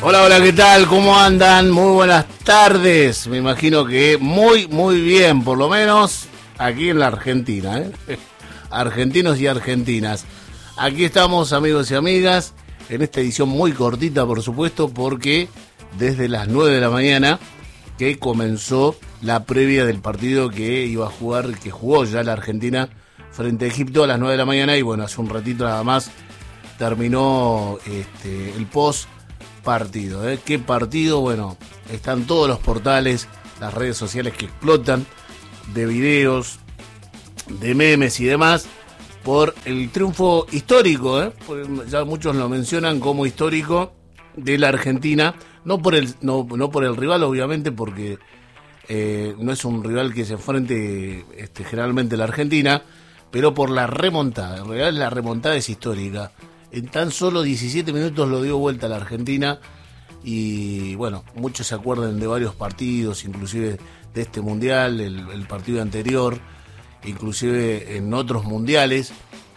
Hola, hola, ¿qué tal? ¿Cómo andan? Muy buenas tardes. Me imagino que muy bien, por lo menos aquí en la Argentina, ¿eh? Argentinos y argentinas. Aquí estamos, amigos y amigas, en esta edición muy cortita, por supuesto, porque desde las 9 de la mañana que comenzó la previa del partido que iba a jugar, que jugó ya la Argentina frente a Egipto a las 9 de la mañana, y bueno, hace un ratito nada más terminó el post partido, ¿eh? ¿Qué partido? Bueno, están todos los portales, las redes sociales que explotan de videos, de memes y demás por el triunfo histórico, ¿eh? Ya muchos lo mencionan como histórico de la Argentina, no por el rival, obviamente, porque no es un rival que se enfrente generalmente la Argentina, pero por la remontada. En realidad la remontada es histórica. En tan solo 17 minutos lo dio vuelta a la Argentina y bueno, muchos se acuerdan de varios partidos, inclusive de este mundial, el partido anterior, inclusive en otros mundiales,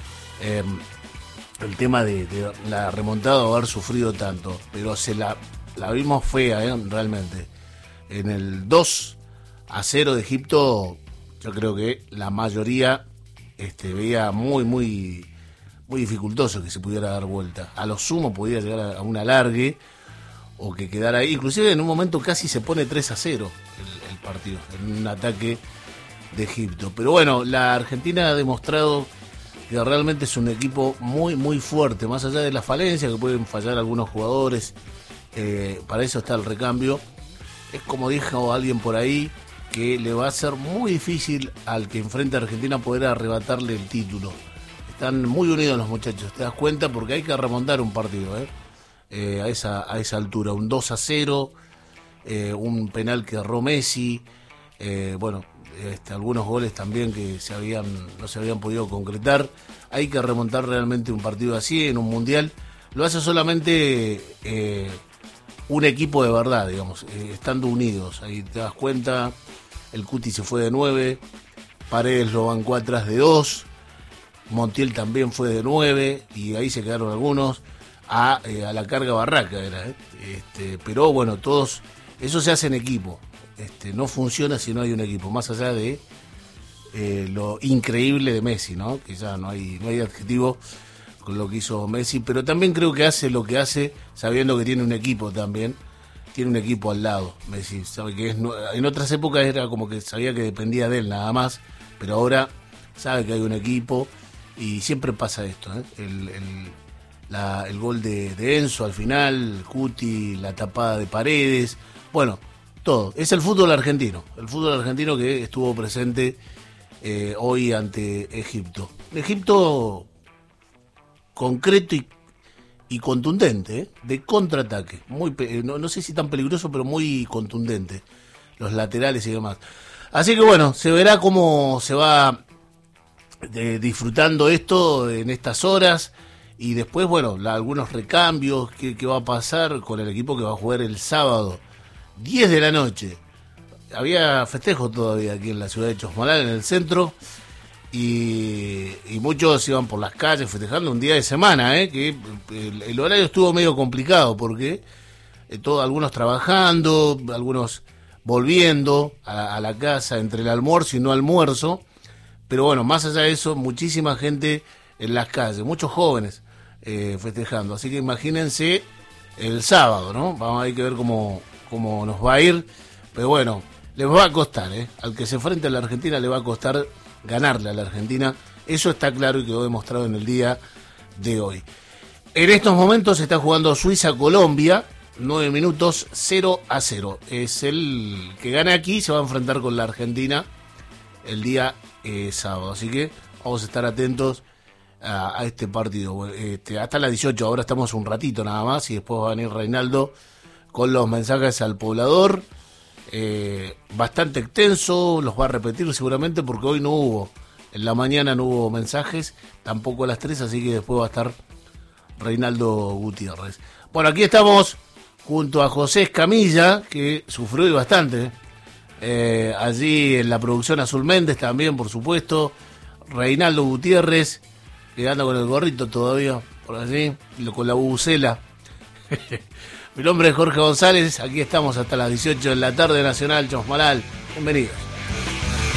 el tema de la remontada, haber sufrido tanto, pero la vimos fea, realmente. En el 2-0 de Egipto, yo creo que la mayoría veía muy dificultoso que se pudiera dar vuelta. A lo sumo podía llegar a un alargue o que quedara ahí. Inclusive en un momento casi se pone 3-0 el partido, en un ataque de Egipto. Pero bueno, la Argentina ha demostrado que realmente es un equipo muy fuerte, más allá de las falencias que pueden fallar algunos jugadores. Para eso está el recambio. Es como dijo alguien por ahí, que le va a ser muy difícil al que enfrenta a Argentina poder arrebatarle el título. Están muy unidos los muchachos, te das cuenta, porque hay que remontar un partido, a esa altura. Un 2-0, un penal que erró Messi, algunos goles también que no se habían podido concretar. Hay que remontar realmente un partido así en un mundial. Lo hace solamente un equipo de verdad, digamos, estando unidos. Ahí te das cuenta, el Cuti se fue de 9, Paredes lo bancó atrás de 2, Montiel también fue de 9 y ahí se quedaron algunos a la carga barraca era, pero bueno, todos eso se hace en equipo. No funciona si no hay un equipo, más allá de lo increíble de Messi, ¿no? Que ya no hay adjetivo con lo que hizo Messi, pero también creo que hace lo que hace sabiendo que tiene un equipo también. Tiene un equipo al lado, Messi, sabe que en otras épocas era como que sabía que dependía de él nada más, pero ahora sabe que hay un equipo. Y siempre pasa esto, el gol de Enzo al final, Cuti, la tapada de Paredes, bueno, todo. Es el fútbol argentino que estuvo presente hoy ante Egipto. Egipto concreto y contundente, de contraataque, no sé si tan peligroso, pero muy contundente, los laterales y demás. Así que bueno, se verá cómo se va disfrutando esto en estas horas y después, bueno, algunos recambios que va a pasar con el equipo que va a jugar el sábado 10 de la noche. Había festejo todavía aquí en la ciudad de Chosmalal, en el centro, y muchos iban por las calles festejando un día de semana, que el horario estuvo medio complicado porque algunos trabajando, algunos volviendo a la casa entre el almuerzo y no almuerzo. Pero bueno, más allá de eso, muchísima gente en las calles, muchos jóvenes festejando. Así que imagínense el sábado, ¿no? Hay que ver cómo nos va a ir. Pero bueno, les va a costar, al que se enfrente a la Argentina le va a costar ganarle a la Argentina. Eso está claro y quedó demostrado en el día de hoy. En estos momentos se está jugando Suiza-Colombia, 9 minutos, 0-0. Es el que gane aquí, se va a enfrentar con la Argentina el día sábado, así que vamos a estar atentos a este partido. Hasta las 18, ahora estamos un ratito nada más y después va a venir Reinaldo con los mensajes al poblador, bastante extenso, los va a repetir seguramente porque hoy no hubo, en la mañana no hubo mensajes, tampoco a las 3, así que después va a estar Reinaldo Gutiérrez. Bueno, aquí estamos junto a José Escamilla, que sufrió bastante, allí en la producción Azul Méndez también, por supuesto, Reinaldo Gutiérrez, que anda con el gorrito todavía por allí, con la bubucela Mi nombre es Jorge González, aquí estamos hasta las 18 de la tarde, Nacional Chosmalal. Bienvenidos.